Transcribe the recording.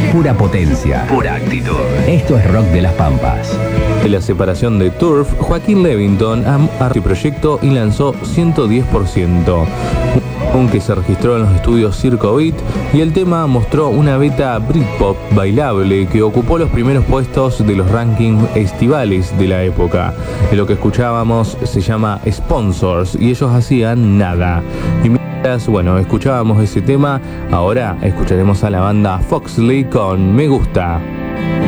Pura potencia, pura actitud. Esto es Rock de las Pampas. En la separación de Turf, Joaquín Levington armó su proyecto y lanzó 110%, aunque se registró en los estudios Circo Beat, y el tema mostró una beta Britpop bailable que ocupó los primeros puestos de los rankings estivales de la época. En lo que escuchábamos se llama Sponsors y ellos hacían nada. Y mientras, escuchábamos ese tema, ahora escucharemos a la banda Foxley con Me Gusta.